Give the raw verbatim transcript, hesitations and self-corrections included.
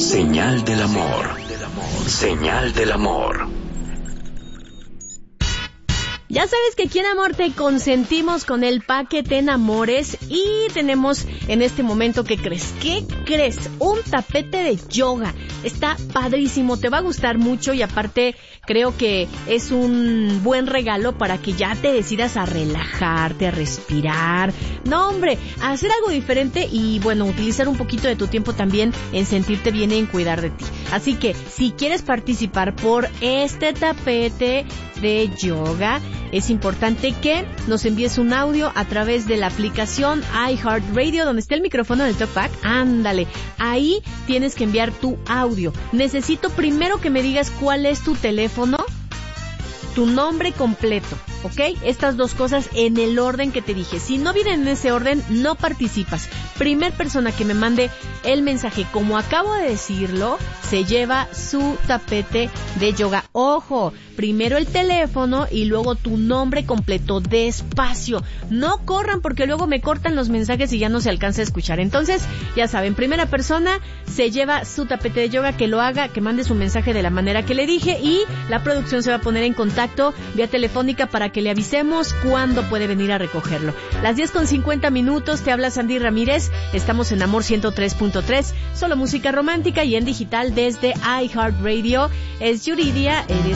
Señal del amor. Señal del amor. Ya sabes que aquí en Amor te consentimos con el pa' que te enamores y tenemos en este momento, ¿qué crees? ¿Qué crees? Un tapete de yoga. Está padrísimo, te va a gustar mucho y aparte creo que es un buen regalo para que ya te decidas a relajarte, a respirar. No, hombre, a hacer algo diferente y bueno, utilizar un poquito de tu tiempo también en sentirte bien y en cuidar de ti. Así que si quieres participar por este tapete de yoga, es importante que nos envíes un audio a través de la aplicación iHeartRadio, donde está el micrófono del TalkBack. Ándale, ahí tienes que enviar tu audio. Necesito primero que me digas cuál es tu teléfono, tu nombre completo, ¿ok? Estas dos cosas en el orden que te dije. Si no vienen en ese orden, no participas. Primer persona que me mande el mensaje, como acabo de decirlo, se lleva su tapete de yoga. Ojo, primero el teléfono y luego tu nombre completo, despacio. No corran porque luego me cortan los mensajes y ya no se alcanza a escuchar. Entonces, ya saben, primera persona se lleva su tapete de yoga, que lo haga, que mande su mensaje de la manera que le dije y la producción se va a poner en contacto vía telefónica para que le avisemos cuándo puede venir a recogerlo. Las diez con cincuenta minutos, te habla Sandy Ramírez. Estamos en Amor ciento tres punto tres, solo música romántica y en digital desde iHeartRadio. Es Yuridia, eres